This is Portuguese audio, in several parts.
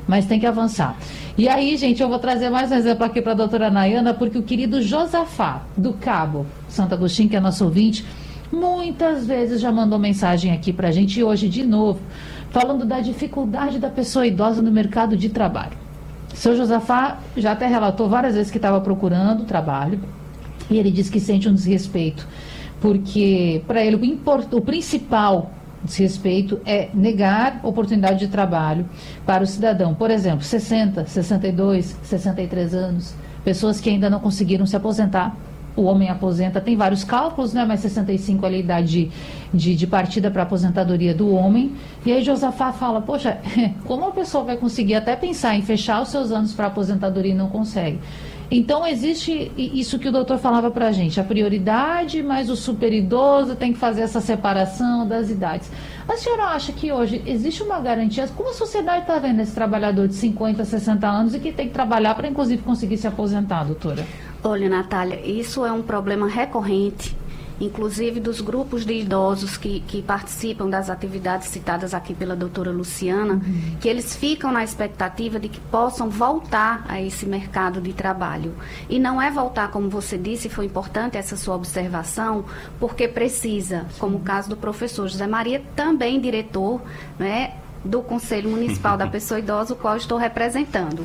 mas tem que avançar. E aí, gente, eu vou trazer mais um exemplo aqui para a doutora Nayana, porque o querido Josafá, do Cabo Santo Agostinho, que é nosso ouvinte, muitas vezes já mandou mensagem aqui para a gente, e hoje de novo, falando da dificuldade da pessoa idosa no mercado de trabalho. Seu Josafá já até relatou várias vezes que estava procurando trabalho, e ele disse que sente um desrespeito, porque para ele o principal desrespeito é negar oportunidade de trabalho para o cidadão. Por exemplo, 60, 62, 63 anos, pessoas que ainda não conseguiram se aposentar. O homem aposenta, tem vários cálculos, né? Mas 65 é a idade de partida para a aposentadoria do homem. E aí Josafá fala, poxa, como a pessoa vai conseguir até pensar em fechar os seus anos para a aposentadoria e não consegue? Então existe isso que o doutor falava para a gente, a prioridade, mas o super idoso tem que fazer essa separação das idades. A senhora acha que hoje existe uma garantia, como a sociedade está vendo esse trabalhador de 50, 60 anos e que tem que trabalhar para inclusive conseguir se aposentar, doutora? Olha, Natália, isso é um problema recorrente, inclusive dos grupos de idosos que participam das atividades citadas aqui pela doutora Luciana, que eles ficam na expectativa de que possam voltar a esse mercado de trabalho. E não é voltar, como você disse, foi importante essa sua observação, porque precisa, como o caso do professor José Maria, também diretor, né, do Conselho Municipal da Pessoa Idosa, o qual estou representando.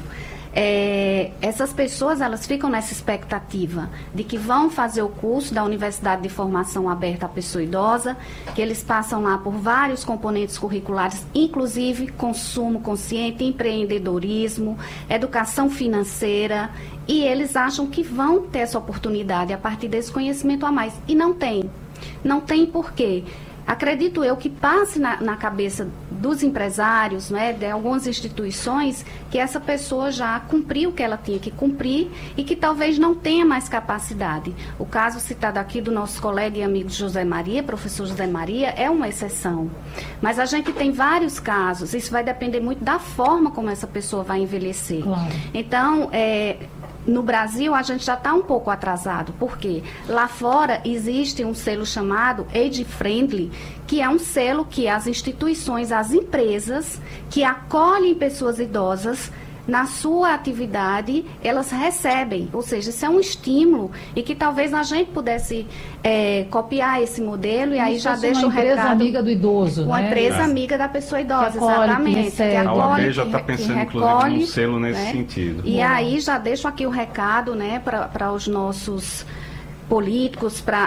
Essas pessoas, elas ficam nessa expectativa de que vão fazer o curso da Universidade de Formação Aberta à Pessoa Idosa, que eles passam lá por vários componentes curriculares, inclusive consumo consciente, empreendedorismo, educação financeira, e eles acham que vão ter essa oportunidade a partir desse conhecimento a mais, e não tem. Não tem por quê? Acredito eu que passe na cabeça dos empresários, né, de algumas instituições, que essa pessoa já cumpriu o que ela tinha que cumprir e que talvez não tenha mais capacidade. O caso citado aqui do nosso colega e amigo José Maria, professor José Maria, é uma exceção. Mas a gente tem vários casos, isso vai depender muito da forma como essa pessoa vai envelhecer. Claro. Então, no Brasil, a gente já está um pouco atrasado, porque lá fora existe um selo chamado Age Friendly, que é um selo que as instituições, as empresas que acolhem pessoas idosas na sua atividade, elas recebem. Ou seja, isso é um estímulo e que talvez a gente pudesse copiar esse modelo e aí já deixa o recado. Uma empresa amiga do idoso, uma empresa amiga da pessoa idosa, exatamente. A OAB já está pensando, inclusive, num selo nesse sentido. E aí já deixo aqui o recado, né, para os nossos políticos, para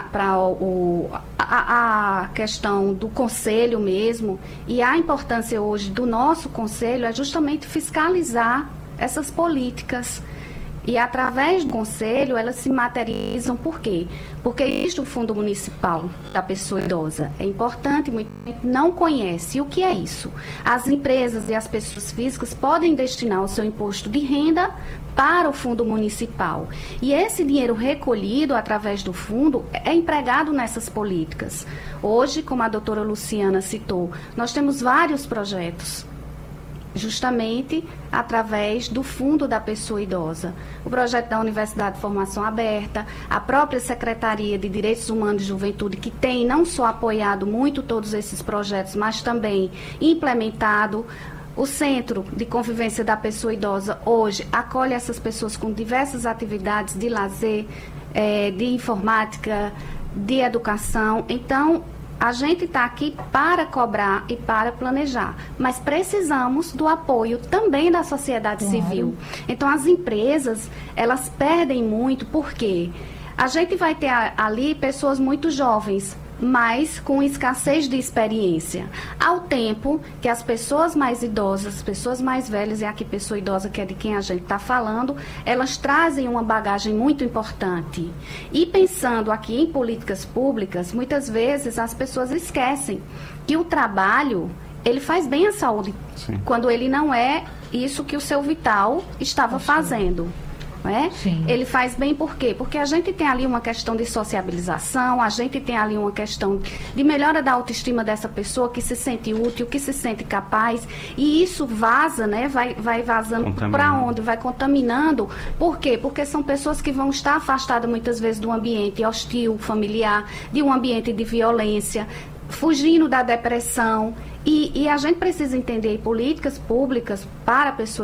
a questão do conselho mesmo, e a importância hoje do nosso conselho é justamente fiscalizar essas políticas. E através do conselho elas se materializam. Por quê? Porque existe o Fundo Municipal da Pessoa Idosa. É importante, muita gente não conhece. E o que é isso? As empresas e as pessoas físicas podem destinar o seu imposto de renda para o Fundo Municipal. E esse dinheiro recolhido através do fundo é empregado nessas políticas. Hoje, como a doutora Luciana citou, nós temos vários projetos justamente através do Fundo da Pessoa Idosa. O projeto da Universidade de Formação Aberta, a própria Secretaria de Direitos Humanos e Juventude, que tem não só apoiado muito todos esses projetos, mas também implementado. O Centro de Convivência da Pessoa Idosa hoje acolhe essas pessoas com diversas atividades de lazer, de informática, de educação. Então, a gente está aqui para cobrar e para planejar, mas precisamos do apoio também da sociedade civil. Então, as empresas, elas perdem muito, porque a gente vai ter ali pessoas muito jovens, mas com escassez de experiência. Ao tempo que as pessoas mais idosas, pessoas mais velhas, e aqui pessoa idosa, que é de quem a gente está falando, elas trazem uma bagagem muito importante. E pensando aqui em políticas públicas, muitas vezes as pessoas esquecem que o trabalho, ele faz bem à saúde. Sim. Quando ele não é isso que o seu Vital estava fazendo. É? Ele faz bem por quê? Porque a gente tem ali uma questão de sociabilização, a gente tem ali uma questão de melhora da autoestima dessa pessoa, que se sente útil, que se sente capaz, e isso vaza, né? Vai vazando para onde? Vai contaminando. Por quê? Porque são pessoas que vão estar afastadas muitas vezes do ambiente hostil, familiar, de um ambiente de violência, fugindo da depressão. E a gente precisa entender políticas públicas para a pessoa